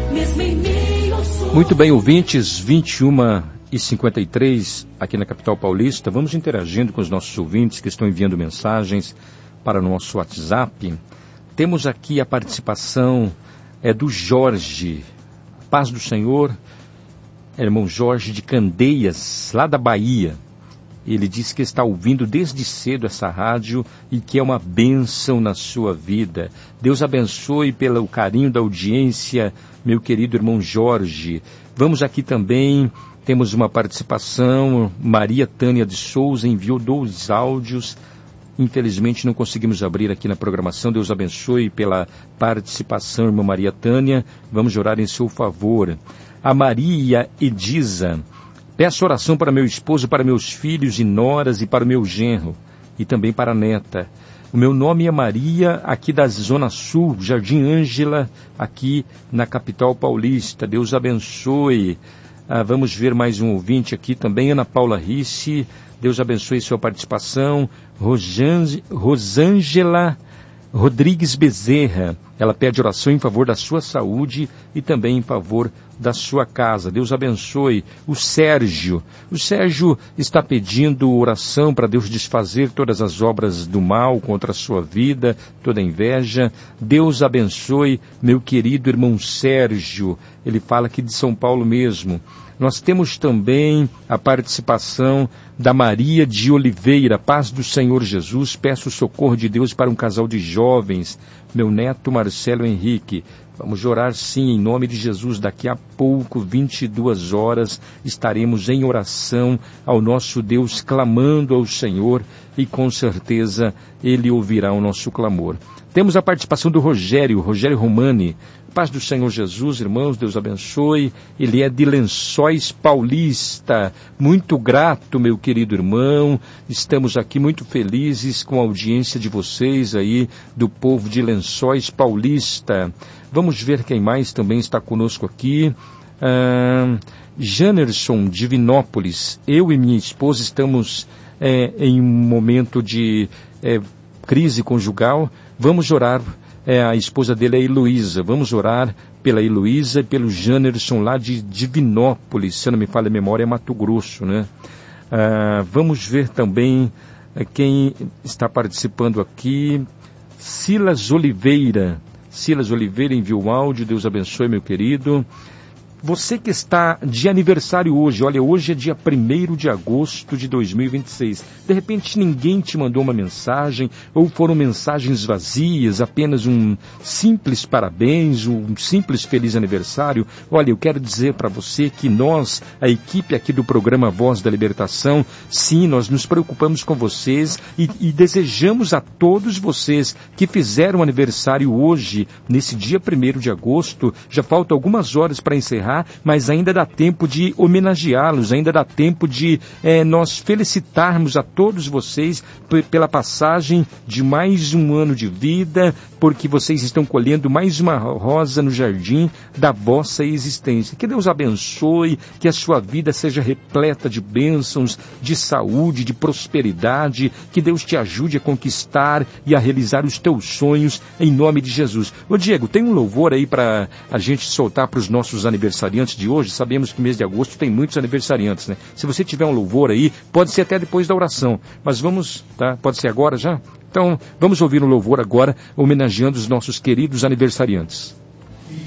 Muito bem, ouvintes, 21h53 aqui na capital paulista. Vamos interagindo com os nossos ouvintes que estão enviando mensagens para o nosso WhatsApp. Temos aqui a participação do Jorge. Paz do Senhor, irmão Jorge de Candeias, lá da Bahia. Ele diz que está ouvindo desde cedo essa rádio e que é uma bênção na sua vida. Deus abençoe pelo carinho da audiência, meu querido irmão Jorge. Vamos aqui também, temos uma participação. Maria Tânia de Souza enviou 2 áudios. Infelizmente não conseguimos abrir aqui na programação. Deus abençoe pela participação, irmã Maria Tânia. Vamos orar em seu favor. A Maria Edisa: peço oração para meu esposo, para meus filhos e noras e para o meu genro e também para a neta. O meu nome é Maria, aqui da Zona Sul, Jardim Ângela, aqui na capital paulista. Deus abençoe. Vamos ver mais um ouvinte aqui também, Ana Paula Risse. Deus abençoe sua participação. Rosângela Rodrigues Bezerra, ela pede oração em favor da sua saúde e também em favor da sua casa. Deus abençoe. O Sérgio está pedindo oração para Deus desfazer todas as obras do mal contra a sua vida, toda inveja. Deus abençoe meu querido irmão Sérgio. Ele fala aqui de São Paulo mesmo. Nós temos também a participação da Maria de Oliveira. Paz do Senhor Jesus, peço o socorro de Deus para um casal de jovens, meu neto Marcelo Henrique. Vamos orar sim, em nome de Jesus. Daqui a pouco, 22 horas, estaremos em oração ao nosso Deus, clamando ao Senhor, e com certeza Ele ouvirá o nosso clamor. Temos a participação do Rogério Romani. Paz do Senhor Jesus, irmãos, Deus abençoe. Ele é de Lençóis Paulista. Muito grato, meu querido irmão. Estamos aqui muito felizes com a audiência de vocês aí, do povo de Lençóis Paulista. Vamos ver quem mais também está conosco aqui. Janerson de Vinópolis. Eu e minha esposa estamos em um momento de crise conjugal. Vamos orar. A esposa dele é a Heloísa. Vamos orar pela Heloísa e pelo Janerson lá de Divinópolis. Se não me falha a memória, é Mato Grosso, né? Vamos ver também quem está participando aqui. Silas Oliveira enviou um áudio. Deus abençoe, meu querido. Você que está de aniversário hoje, olha, hoje é dia 1º de agosto de 2026. De repente ninguém te mandou uma mensagem, ou foram mensagens vazias, apenas um simples parabéns, um simples feliz aniversário. Olha, eu quero dizer para você que nós, a equipe aqui do programa Voz da Libertação, sim, nós nos preocupamos com vocês e desejamos a todos vocês que fizeram aniversário hoje, nesse dia 1º de agosto, já faltam algumas horas para encerrar, mas ainda dá tempo de homenageá-los, ainda dá tempo de nós felicitarmos a todos vocês pela passagem de mais um ano de vida, porque vocês estão colhendo mais uma rosa no jardim da vossa existência. Que Deus abençoe, que a sua vida seja repleta de bênçãos, de saúde, de prosperidade, que Deus te ajude a conquistar e a realizar os teus sonhos, em nome de Jesus. Ô Diego, tem um louvor aí para a gente soltar para os nossos aniversariantes de hoje? Sabemos que mês de agosto tem muitos aniversariantes, né? Se você tiver um louvor aí, pode ser até depois da oração, mas vamos, tá? Pode ser agora já? Então, vamos ouvir um louvor agora, homenageando os nossos queridos aniversariantes.